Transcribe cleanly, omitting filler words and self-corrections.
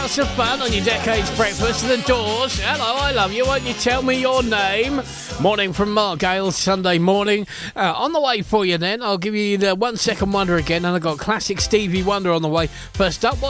Lots of fun on your Decades Breakfast. The Doors. Hello, I love you. Won't you tell me your name? Morning from Mark Gale, Sunday morning. On the way for you then, I'll give you the 1 Second Wonder again, and I've got classic Stevie Wonder on the way. First up,